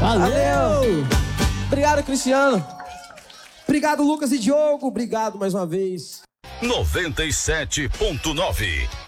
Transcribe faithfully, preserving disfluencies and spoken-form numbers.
Valeu! Valeu. Obrigado, Cristiano. Obrigado, Lucas e Diogo. Obrigado mais uma vez. noventa e sete ponto nove